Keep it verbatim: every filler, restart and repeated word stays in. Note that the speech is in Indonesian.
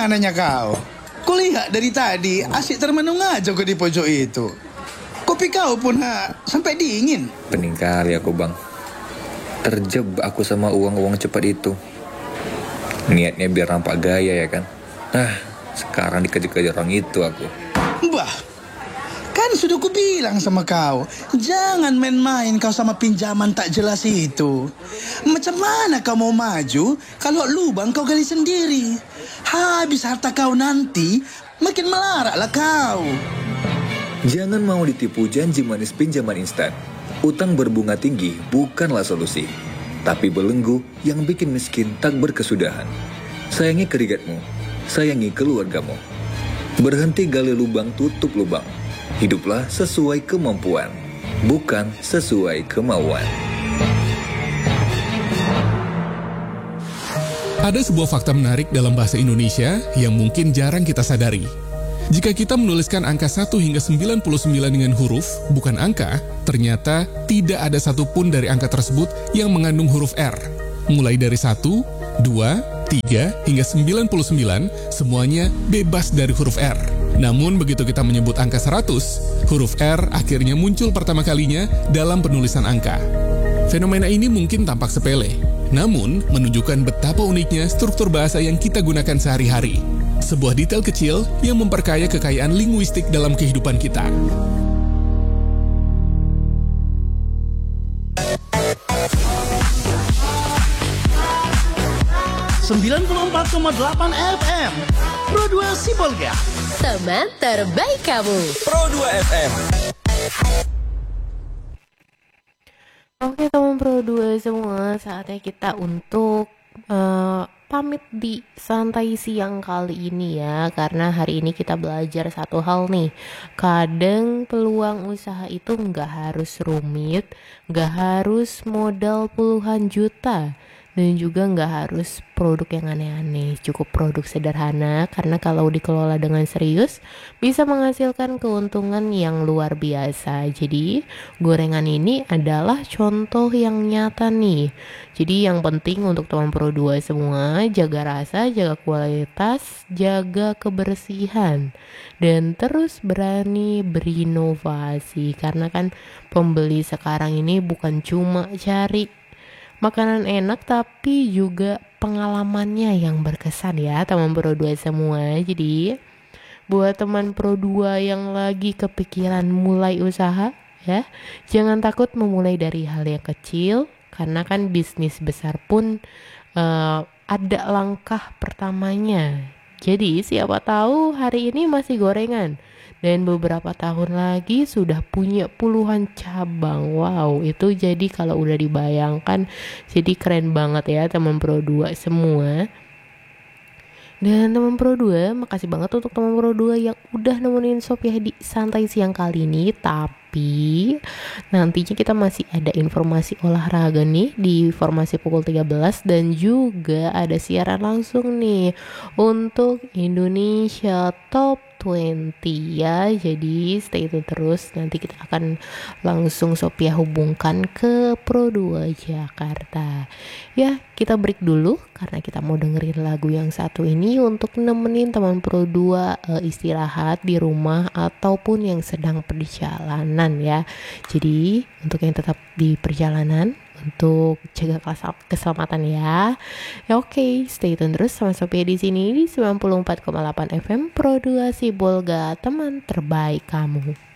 mananya kau? Kulihat dari tadi asyik termenung aja kau di pojok itu. Kopi kau pun ha, sampai dingin. Pening kali aku bang. Terjebak aku sama uang-uang cepat itu. Niatnya biar nampak gaya ya kan. Ah, sekarang dikejar-kejar orang itu aku. Bah, kan sudah kubilang sama kau, jangan main-main kau sama pinjaman tak jelas itu. Macam mana kau mau maju kalau lubang kau gali sendiri? Habis harta kau nanti, makin melaratlah kau. Jangan mau ditipu janji manis pinjaman instan. Utang berbunga tinggi bukanlah solusi, tapi belenggu yang bikin miskin tak berkesudahan. Sayangi keringatmu, sayangi keluargamu. Berhenti gali lubang, tutup lubang. Hiduplah sesuai kemampuan, bukan sesuai kemauan. Ada sebuah fakta menarik dalam bahasa Indonesia yang mungkin jarang kita sadari. Jika kita menuliskan angka satu hingga sembilan puluh sembilan dengan huruf, bukan angka, ternyata tidak ada satupun dari angka tersebut yang mengandung huruf R. Mulai dari satu, dua, tiga, hingga sembilan puluh sembilan, semuanya bebas dari huruf R. Namun begitu kita menyebut angka seratus, huruf R akhirnya muncul pertama kalinya dalam penulisan angka. Fenomena ini mungkin tampak sepele, namun menunjukkan betapa uniknya struktur bahasa yang kita gunakan sehari-hari. Sebuah detail kecil yang memperkaya kekayaan linguistik dalam kehidupan kita. sembilan puluh empat koma delapan F M Pro dua Sibolga, teman terbaik kamu. Pro dua F M. Oke teman Pro dua semua, saatnya kita untuk uh, pamit di santai siang kali ini ya. Karena hari ini kita belajar satu hal nih. Kadang peluang usaha itu nggak harus rumit, nggak harus modal puluhan juta, dan juga nggak harus produk yang aneh-aneh. Cukup produk sederhana, karena kalau dikelola dengan serius bisa menghasilkan keuntungan yang luar biasa. Jadi gorengan ini adalah contoh yang nyata nih. Jadi yang penting untuk teman Pro dua semua, jaga rasa, jaga kualitas, jaga kebersihan, dan terus berani berinovasi. Karena kan pembeli sekarang ini bukan cuma cari makanan enak, tapi juga pengalamannya yang berkesan ya teman Pro dua semua. Jadi buat teman Pro dua yang lagi kepikiran mulai usaha ya, jangan takut memulai dari hal yang kecil. Karena kan bisnis besar pun uh, ada langkah pertamanya. Jadi siapa tahu hari ini masih gorengan, dan beberapa tahun lagi sudah punya puluhan cabang. Wow, itu jadi kalau udah dibayangkan, jadi keren banget ya teman Pro dua semua. Dan teman Pro dua, makasih banget untuk teman Pro dua yang udah nemenin Sophia di santai siang kali ini. Tapi nantinya kita masih ada informasi olahraga nih di formasi pukul tiga belas, dan juga ada siaran langsung nih untuk Indonesia Top dua puluh ya. Jadi stay tune terus, nanti kita akan langsung Sophia hubungkan ke Pro dua Jakarta. Ya, kita break dulu karena kita mau dengerin lagu yang satu ini untuk nemenin teman Pro dua uh, istirahat di rumah ataupun yang sedang perjalanan ya. Jadi untuk yang tetap di perjalanan, untuk jaga keselamatan ya. Ya oke, okay, stay tune terus sama Sophia di sini di sembilan puluh empat koma delapan F M Pro dua Sibolga, teman terbaik kamu.